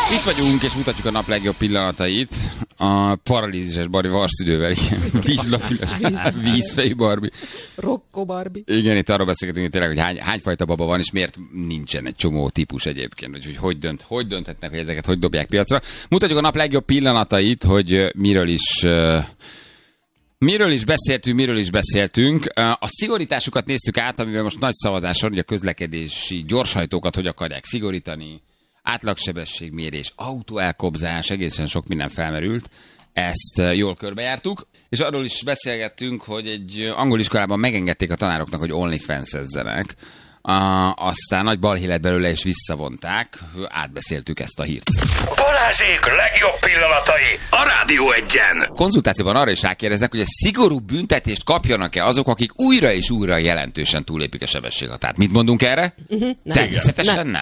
Itt vagyunk, és mutatjuk a nap legjobb pillanatait. A paralízises Barbie varstüdővel, vízlafüles, vízfejű Barbie. Rokko Barbie. Igen, itt arról beszélgetünk, hogy tényleg, hogy hányfajta baba van, és miért nincsen egy csomó típus egyébként, úgyhogy hogy dönthetnek, hogy ezeket hogy dobják piacra. Mutatjuk a nap legjobb pillanatait, hogy miről is beszéltünk. A szigorításukat néztük át, amivel most nagy szavazáson, hogy a közlekedési gyorshajtókat hogy akarják szigorítani, átlagsebességmérés, autóelkobzás, egészen sok minden felmerült. Ezt jól körbejártuk, és arról is beszélgettünk, hogy egy angol iskolában megengedték a tanároknak, hogy OnlyFans-ezzenek. Aztán nagy balhé lett belőle, és visszavonták. Átbeszéltük ezt a hírt. Balázsék legjobb pillanatai a Rádió 1-en. Konzultációban arra is rákérdeznek, hogy a szigorú büntetést kapjanak-e azok, akik újra és újra jelentősen túlépik a sebességhatárt. Mit mondunk erre? Természetesen nem.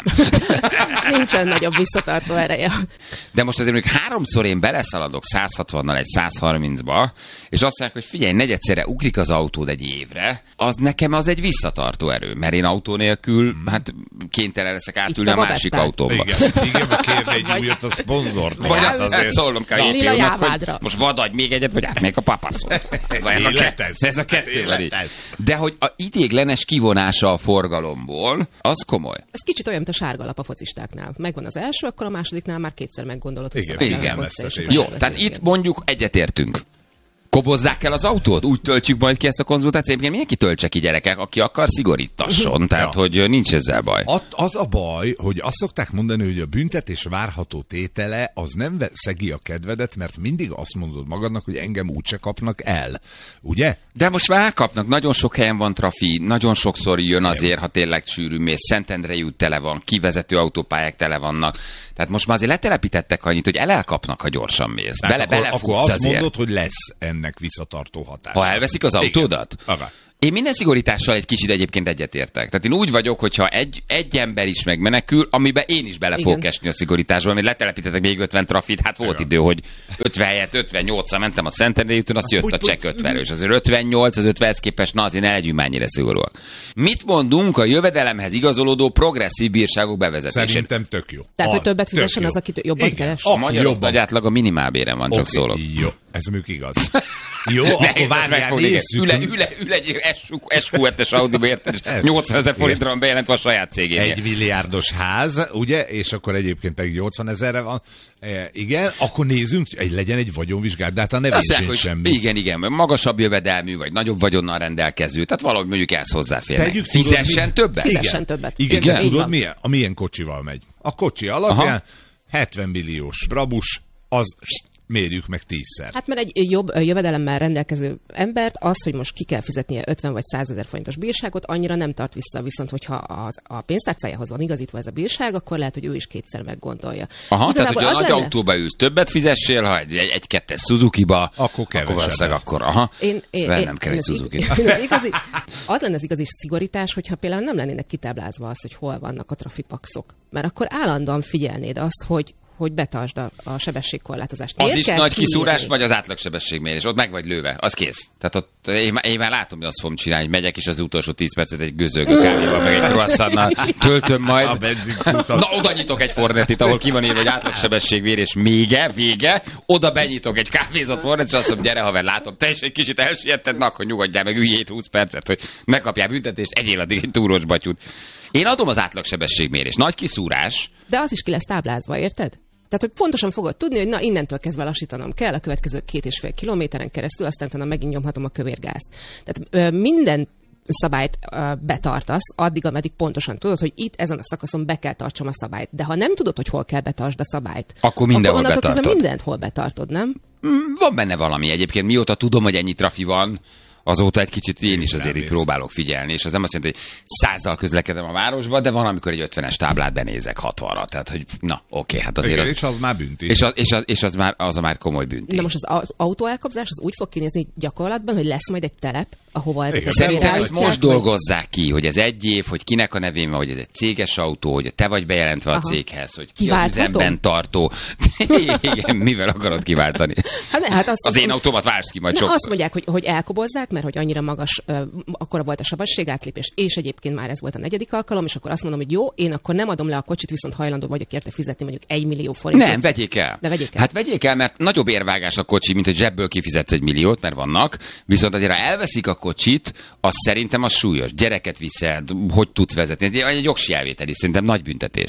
Nincsen nagyobb visszatartó ereje. De most azért mondjuk 3-szor én beleszaladok 160-nal egy 130-ba, és azt mondják, hogy figyelj, negyedszerre ugrik az autód egy évre, az nekem az egy visszatartó erő, mert én autó nélkül, hát kénytelen leszek átülni a másik autóba. Igen, kérni egy újat a szponzort. Vagy azt szólnom kell épülnek, hogy most vadadj még egyet, vagy átmegyek a papaszhoz. Ez a kettő. De hogy a ideiglenes kivonása a forgalomból, az komoly. Ez kicsit olyan, mint a sárga lap a focistáknál. Megvan az első, akkor a másodiknál már kétszer meggondolod. Igen. Jó, tehát itt mondjuk egyetértünk. Kobozzák el az autót? Úgy töltjük majd ki ezt a konzultációt. Mindenki töltse ki, gyerekek, aki akar, szigorítasson. Tehát, hogy nincs ezzel baj. Az a baj, hogy azt szokták mondani, hogy a büntetés várható tétele az nem szegi a kedvedet, mert mindig azt mondod magadnak, hogy engem úgyse kapnak el. Ugye? De most már kapnak. Nagyon sok helyen van trafi, nagyon sokszor jön azért, ha tényleg sűrű mész. Szentendrei út tele van, kivezető autópályák tele vannak. Tehát most már azért letelepítettek annyit, hogy elkapnak, ha gyorsan mész. Akkor azt mondod, hogy lesz ennek visszatartó hatása. Ha elveszik az autódat? Én minden szigorítással egy kicsit egyébként egyetértek. Tehát én úgy vagyok, hogyha egy ember is megmenekül, amiben én is bele fogok esni a szigorításba, amit letelepítettek még 50 trafit, hát volt idő, hogy 50 helyett 58-ra mentem a Szentendrei úton, azt jött a csekk 50, és azért 58, az 50-hez képest, na azért ne legyünk már ennyire szigorúak. Mit mondunk a jövedelemhez igazolódó progresszív bírságok bevezetésén? Szerintem tök jó. Tehát, hogy többet fizessen az, aki jobban keres? A magyarok nagy átlag a minimálbéren van, csak szólok. Jó, ez mondjuk igaz. Jó, akkor várjál, nézzük. Ül egy SQ7-es autóba, érted, és 80 000 forintra van bejelentve a saját cégénél. 1 milliárdos ház, ugye, és akkor egyébként pedig 80 000-re van. Igen, akkor nézzünk, legyen egy vagyonvizsgálat, de hát a nevésén semmi. Igen, magasabb jövedelmű, vagy nagyobb vagyonnal rendelkező, tehát valahogy mondjuk ezt hozzáférnek. Fizessen többet? Fizessen többet. Igen, tudod, milyen kocsival megy? A kocsi alapján 70 milliós Brabus, az mérjük meg 10-szer. Hát mert egy jobb jövedelemmel rendelkező embert az, hogy most ki kell fizetnie 50 vagy 100 000 forintos bírságot, annyira nem tart vissza, viszont hogyha a pénztárcájához van igazítva ez a bírság, akkor lehet, hogy ő is kétszer meggondolja. Aha, tehát hogyha a nagy autóba ülsz, többet fizessél, ha egy kettes Suzuki-ba, akkor kevesebbet. Nem kell egy Suzuki. Az lenne az igazi szigorítás, hogyha például nem lennének kitáblázva az, hogy hol vannak a trafipaxok. Mert akkor állandóan figyelnéd azt, hogy betartsd a sebességkorlátozást. Az is nagy kiszúrás, vagy az átlagsebességmérés? Ott meg vagy lőve, az kész. Tehát ott én már látom, hogy azt fogom csinálni, hogy megyek, és az utolsó 10 percet egy gőzölgő kávéval, meg egy croissantnal töltöm majd. Na, oda nyitok egy Fornetit, ahol ki van írva, hogy átlagsebességmérés vége, oda benyitok egy kávézott Fornet, és azt mondom, gyere haver, látom, te is egy kicsit elsietted, na, akkor nyugodjál meg, ülj 20 percet, hogy ne kapjál büntetést, egyél addig egy túros batyút. Én adom az átlagsebességmérés. Nagy kiszúrás. De az is ki lesz táblázva, érted? Tehát, hogy pontosan fogod tudni, hogy na, innentől kezdve lassítanom kell a következő 2,5 kilométeren keresztül, aztán talán megint nyomhatom a kövérgázt. Tehát minden szabályt betartasz, addig, ameddig pontosan tudod, hogy itt ezen a szakaszon be kell tartsam a szabályt. De ha nem tudod, hogy hol kell betartsd a szabályt, akkor mindenhol betartod. Mindenhol betartod, nem? Van benne valami egyébként. Mióta tudom, hogy ennyi trafi van, azóta egy kicsit én is azért így próbálok figyelni, és az nem azt jelenti, hogy 100-zal közlekedem a városba, de van, amikor egy 50-es táblát benézek 60-ra. Tehát, hogy na, oké, hát azért és az már bünti. És az már komoly bünti. De most az autóelkobzás az úgy fog kinézni gyakorlatban, hogy lesz majd egy telep, ahova ezeket szerintem ezt most dolgozzák ki, hogy ez egy év, hogy kinek a nevén van, hogy ez egy céges autó, hogy te vagy bejelentve a céghez, hogy ki az üzemben tartó. Igen, mivel akarod kiváltani? Hát az én autómat váltsd ki majd sokszor. Azt mondják, hogy elkobozzák, mert hogy annyira magas, akkora volt a sebességátlépés, és egyébként már ez volt a 4. alkalom, és akkor azt mondom, hogy jó, én akkor nem adom le a kocsit, viszont hajlandó vagyok érte fizetni mondjuk 1 millió forintot. Nem, vegyék el. De vegyék el. Hát vegyék el, mert nagyobb érvágás a kocsi, mint hogy zsebből kifizetsz 1 milliót, mert vannak, viszont azért, ha elveszik a kocsit, az szerintem az súlyos. Gyereket viszel, hogy tudsz vezetni. Ez egy jogsi elvétel is, szerintem nagy büntetés.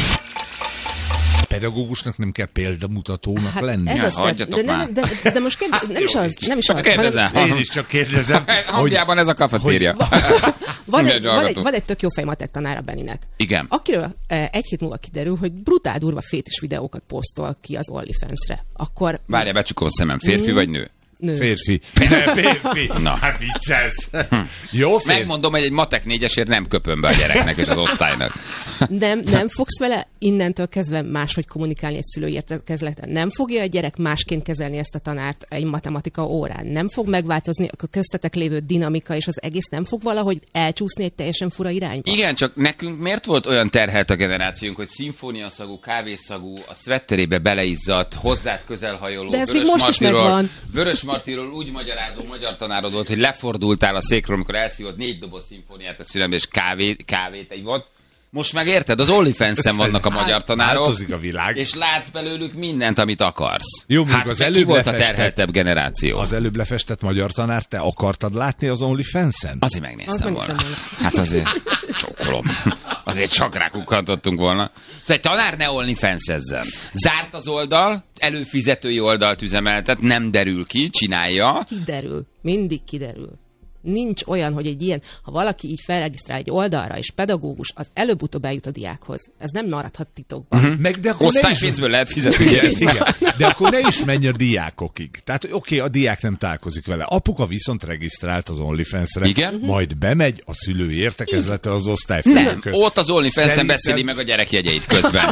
Pedagógusnak nem kell példamutatónak lenni. Ez de most nem is az. Én is csak kérdezem. Hangjában ez a kafetéria. Van egy tök jó fejmatek tanár a Beninek. Igen. Akiről 1 hét múlva kiderül, hogy brutál durva fétis videókat posztol ki az OnlyFans-re. Akkor... Várjál, becsukom a szemem. Férfi vagy nő? Nő. Férfi. Na, hát viccelsz. Jó férfi. Megmondom, hogy egy matek 4-esért nem köpöm be a gyereknek és az osztálynak. Nem fogsz vele innentől kezdve máshogy kommunikálni egy szülői értekezleten. Nem fogja a gyerek másként kezelni ezt a tanárt egy matematika órán. Nem fog megváltozni a köztetek lévő dinamika, és az egész nem fog valahogy elcsúszni egy teljesen fura irányba. Igen, csak nekünk miért volt olyan terhelt a generációnk, hogy szimfóniaszagú, kávészagú, a szvetterébe beleizzadt, hozzád közelhajoló, de ez még most is megvan. Vörös Martiról úgy magyarázó magyar tanárod volt, hogy lefordultál a székről, amikor elszívott 4 doboz szimfóniát a szülembe, és kávét egy volt. Most meg érted, az OnlyFans-en vannak a magyar tanárok, változik a világ. És látsz belőlük mindent, amit akarsz. Jó, hát az előbb volt a terheltebb generáció. Az előbb lefestett magyar tanár, te akartad látni az OnlyFans-en? Azért megnéztem volna. Hát azért csókolom. Azért csak rákukkantottunk volna. Szóval egy tanár ne OnlyFans-ezzen. Zárt az oldal, előfizetői oldalt üzemeltet, nem derül ki, csinálja. Kiderül. Mindig kiderül. Nincs olyan, hogy egy ilyen, ha valaki így felregisztrál egy oldalra, és pedagógus, az előbb-utóbb eljut a diákhoz. Ez nem maradhat titokban. Meg, de akkor osztálypénzből lehet fizetni. Igen. De akkor ne is menj a diákokig. Tehát oké, a diák nem találkozik vele. Apuka viszont regisztrált az OnlyFans-re. Igen? Majd bemegy a szülői értekezletre az osztályfőnököt. Nem, ott az OnlyFans-en beszéli meg a gyerek jegyeit közben.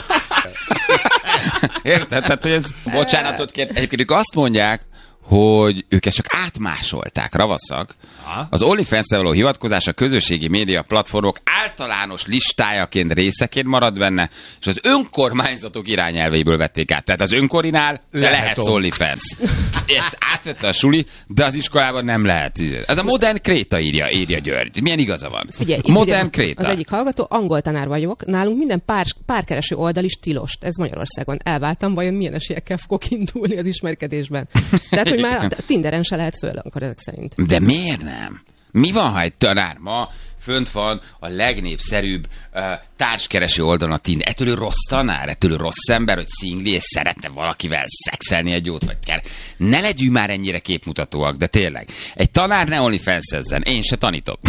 Érted? Tehát, hogy ez bocsánatot kér. Egyébként ők azt mondják, hogy ők ezt csak átmásolták, ravaszak. Az OnlyFans-re való hivatkozás a közösségi média platformok általános listájaként, részeként marad benne, és az önkormányzatok irányelveiből vették át. Tehát az önkorinál lehet OnlyFans. Ezt átvette a suli, de az iskolában nem lehet. Ez a Modern Kréta írja György. Milyen igaza van? Figyelj, Modern Kréta. Az egyik hallgató, angol tanár vagyok, nálunk minden párkereső oldal is tilos. Ez Magyarországon. Elváltam, vajon milyen esélyekkel fogok indulni az ismerkedésben. Tehát, hogy már a Tinderen se lehet föl, akkor ezek szerint. De miért nem? Mi van, ha egy tanár ma fönt van a legnépszerűbb társkereső oldalon a Tinder? Ettől ő rossz tanár? Ettől ő rossz ember, hogy szingli és szeretne valakivel szexelni egy jót, vagy kell? Ne legyünk már ennyire képmutatóak, de tényleg. Egy tanár ne OnlyFans-ezzen. Én se tanítok.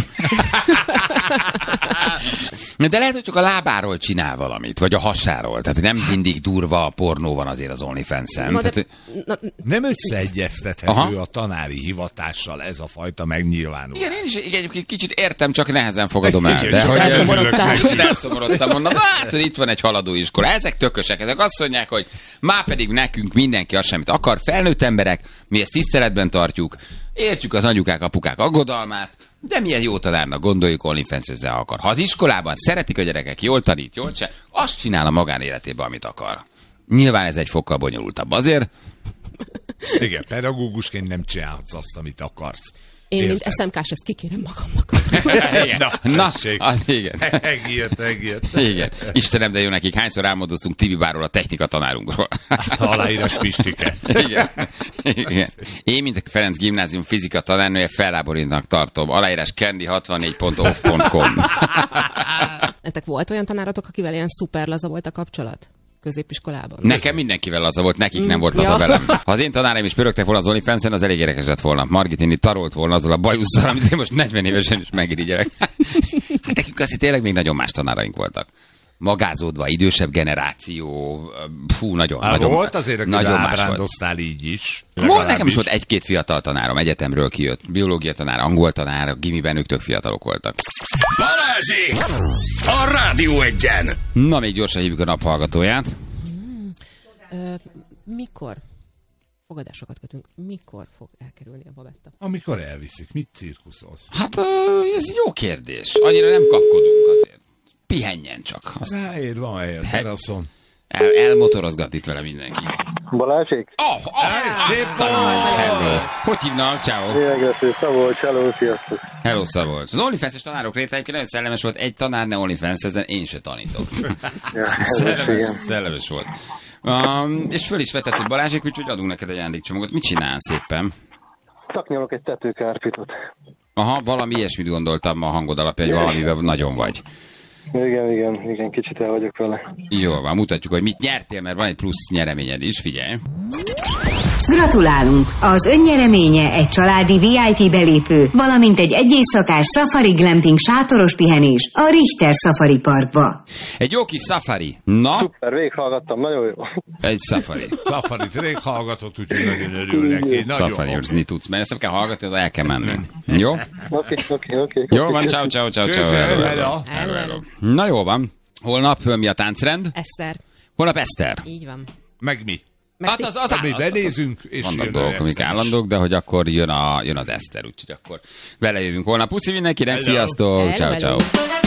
De lehet, hogy csak a lábáról csinál valamit, vagy a hasáról. Tehát nem mindig durva a pornó van azért az OnlyFans-en. Nem összeegyeztethető a tanári hivatással ez a fajta megnyilvánulás. Igen, én is egyébként kicsit értem, csak nehezen fogadom el. De elszomorodtam, mondom, hát, hogy itt van egy haladóiskola. Ezek tökösek, ezek azt mondják, hogy már pedig nekünk mindenki azt semmit akar, felnőtt emberek, mi ezt tiszteletben tartjuk, értjük az anyukák, apukák aggodalmát, de milyen jó tanárnak gondoljuk, OnlyFans ezzel akar. Ha az iskolában szeretik a gyerekek, jól tanít, jól se, azt csinál a magánéletében, amit akar. Nyilván ez egy fokkal bonyolultabb azért. Igen, pedagógusként nem csinálhatsz azt, amit akarsz. Én, mint SMK-s, ezt kikérem magamnak. Igen. Megírt. Igen. Istenem, de jó nekik. Hányszor álmodoztunk TV Bárról, a technika tanárunkról. Aláírás Pistike. Igen. Én, mint a Ferenc Gimnázium fizika tanárnője, felháborítnak tartom. Aláírás candy64.off.com. Nektek volt olyan tanáratok, akivel ilyen szuper laza volt a kapcsolat? Középiskolában? Nekem mindenkivel laza volt, nekik nem volt laza velem. Ha az én tanáraim is pörögtek volna az OnlyFans-en, az elég érdekes lett volna. Margit tarolt volna azzal a bajusszal, amit én most 40 évesen is megirigyelek. Hát nekünk azért tényleg még nagyon más tanáraink voltak. Magázódva, idősebb generáció, nagyon volt azért, hogy ábrándoztál így is. Nekem is volt egy-két fiatal tanárom, egyetemről kijött. Biológia tanár, angol tanár, a gimiben ők tök fiatalok voltak. Balázsék! A Rádió Egyen! Na, még gyorsan hívjuk a naphallgatóját. Mikor? Fogadásokat kötünk. Mikor fog elkerülni a babetta? Amikor elviszik. Mit cirkuszolsz? Hát ez jó kérdés. Annyira nem kapkodunk azért. Pihenjen csak. Ráér van helyet, teraszon. Elmotorozgat itt vele mindenki. Balázsék? Szép Hello. Hogy hívnak? Ciao. Világrető, Szabolcs, hello, sziasztok. Hello, Szabolcs. Az OnlyFans-es tanárok része egyébként nagyon szellemes volt. Egy tanár ne OnlyFans, ezen én se tanítok. Szellemes volt. És föl is vetettük Balázsék, úgyhogy adunk neked egy ajándékcsomagot. Mit csinálsz szépen? Szaknyolok egy tetőkárpitot. Aha, valami ilyesmit gondoltam a hangod alapján, hogy valamivel nagyon vagy. Igen, kicsit el vagyok vele. Jól van, mutatjuk, hogy mit nyertél, mert van egy plusz nyereményed is, figyelj. Gratulálunk! Az önnyereménye egy családi VIP belépő, valamint egy éjszakás Safari Glamping sátoros pihenés a Richter Safari Parkba. Egy jó kis safari. Na? Szuper, végighallgattam, nagyon jó. Egy safari. Safarit rég hallgatott, úgyhogy nagyon örül neki. Safarizni tudsz, mert ezt nem kell hallgatni, de el kell menni. Jó? Oké. Jó van, ciao. Hello. Na jó van. Holnap mi a táncrend? Eszter. Holnap Eszter. Így van. Meg mi? Meg Mi benézünk, és vannak jön dolgok, amik állandók, de hogy akkor jön az Eszter, úgyhogy akkor vele jövünk holnap. Puszi mindenkinek, sziasztok, ciao.